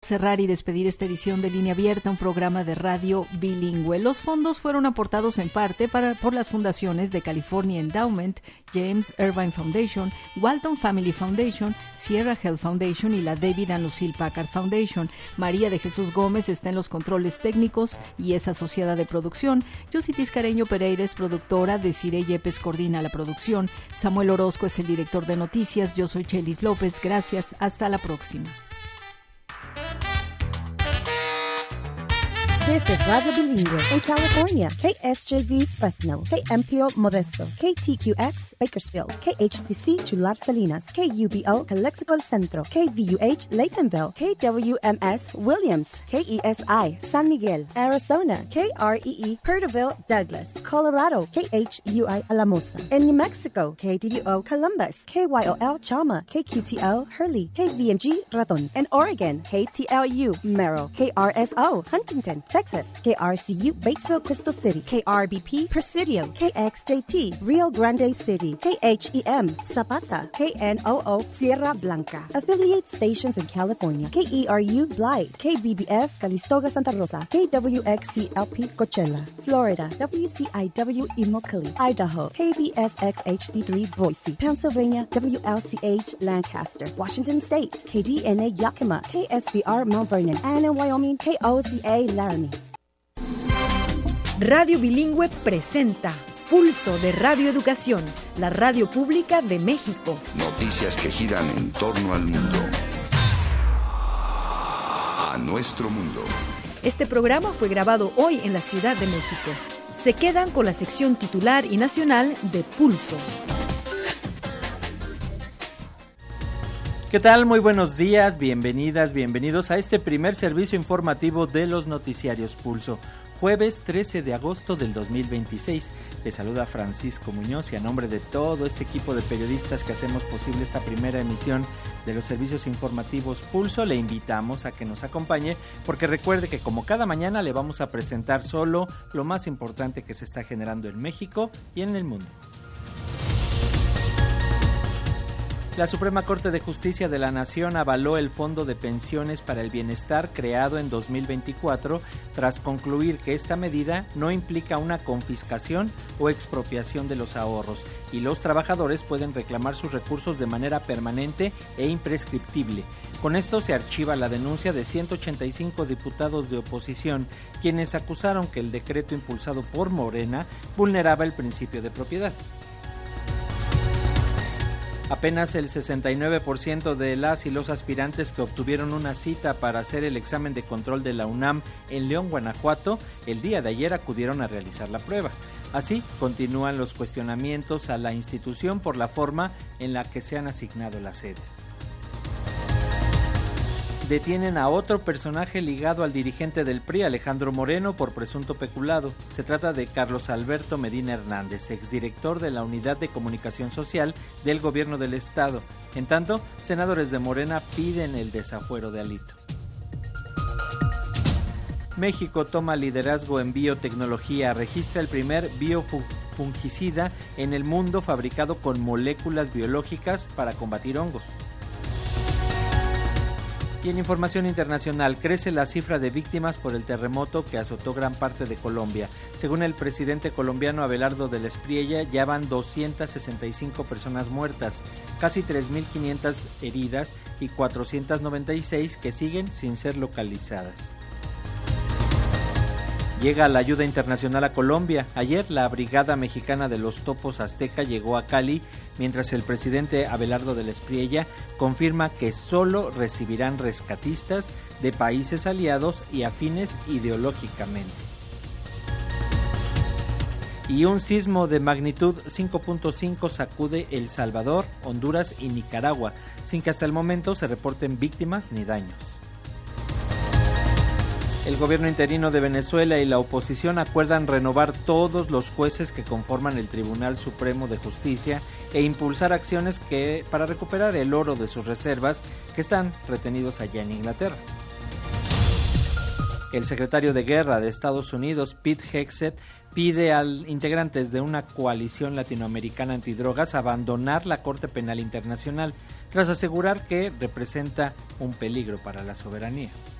cerrar y despedir esta edición de Línea Abierta, un programa de radio bilingüe. Los fondos fueron aportados en parte por las fundaciones de California Endowment, James Irvine Foundation, Walton Family Foundation, Sierra Health Foundation y la David and Lucille Packard Foundation. María de Jesús Gómez está en los controles técnicos y es asociada de producción. Yossi Tiscareño Pereira es productora, Desiree Yepes coordina la producción. Samuel Orozco es el director de noticias. Yo soy Chelis López. Gracias. Hasta la próxima. This is Radio Bilingüe in California. KSJV Fresno, KMPO Modesto, KTQX Bakersfield, KHTC Chular Salinas, KUBO Calexico El Centro, KVUH Laytonville, KWMS Williams, KESI San Miguel, Arizona, KREE Perterville Douglas, Colorado, KHUI Alamosa. In New Mexico, KDDO Columbus, KYOL Chama, KQTO Hurley, KVNG Raton. In Oregon, KTLU Merrill, KRSO Huntington, Texas, KRCU Batesville Crystal City, KRBP Presidio, KXJT Rio Grande City, KHEM Zapata, KNOO Sierra Blanca. Affiliate stations in California, KERU Blythe, KBBF Calistoga Santa Rosa, KWXCLP Coachella, Florida, WCIW Immokalee, Idaho, KBSX HD3 Boise, Pennsylvania, WLCH Lancaster, Washington State, KDNA Yakima, KSVR Mount Vernon, and in Wyoming, KOCA Laramie. Radio Bilingüe presenta Pulso de Radio Educación, la radio pública de México. Noticias que giran en torno al mundo. A nuestro mundo. Este programa fue grabado hoy en la Ciudad de México. Se quedan con la sección titular y nacional de Pulso. ¿Qué tal? Muy buenos días, bienvenidas, bienvenidos a este primer servicio informativo de los noticiarios Pulso. Jueves 13 de agosto del 2026. Les saluda Francisco Muñoz y a nombre de todo este equipo de periodistas que hacemos posible esta primera emisión de los servicios informativos Pulso, le invitamos a que nos acompañe porque recuerde que como cada mañana le vamos a presentar solo lo más importante que se está generando en México y en el mundo. La Suprema Corte de Justicia de la Nación avaló el Fondo de Pensiones para el Bienestar creado en 2024 tras concluir que esta medida no implica una confiscación o expropiación de los ahorros y los trabajadores pueden reclamar sus recursos de manera permanente e imprescriptible. Con esto se archiva la denuncia de 185 diputados de oposición, quienes acusaron que el decreto impulsado por Morena vulneraba el principio de propiedad. Apenas el 69% de las y los aspirantes que obtuvieron una cita para hacer el examen de control de la UNAM en León, Guanajuato, el día de ayer acudieron a realizar la prueba. Así, continúan los cuestionamientos a la institución por la forma en la que se han asignado las sedes. Detienen a otro personaje ligado al dirigente del PRI, Alejandro Moreno, por presunto peculado. Se trata de Carlos Alberto Medina Hernández, exdirector de la Unidad de Comunicación Social del Gobierno del Estado. En tanto, senadores de Morena piden el desafuero de Alito. México toma liderazgo en biotecnología, registra el primer biofungicida en el mundo fabricado con moléculas biológicas para combatir hongos. Y en información internacional, crece la cifra de víctimas por el terremoto que azotó gran parte de Colombia. Según el presidente colombiano Abelardo del Espriella, ya van 265 personas muertas, casi 3.500 heridas y 496 que siguen sin ser localizadas. Llega la ayuda internacional a Colombia. Ayer la Brigada Mexicana de los Topos Azteca llegó a Cali, mientras el presidente Abelardo del Espriella confirma que solo recibirán rescatistas de países aliados y afines ideológicamente. Y un sismo de magnitud 5.5 sacude El Salvador, Honduras y Nicaragua, sin que hasta el momento se reporten víctimas ni daños. El gobierno interino de Venezuela y la oposición acuerdan renovar todos los jueces que conforman el Tribunal Supremo de Justicia e impulsar acciones para recuperar el oro de sus reservas que están retenidos allá en Inglaterra. El secretario de Guerra de Estados Unidos, Pete Hegseth, pide a integrantes de una coalición latinoamericana antidrogas abandonar la Corte Penal Internacional, tras asegurar que representa un peligro para la soberanía.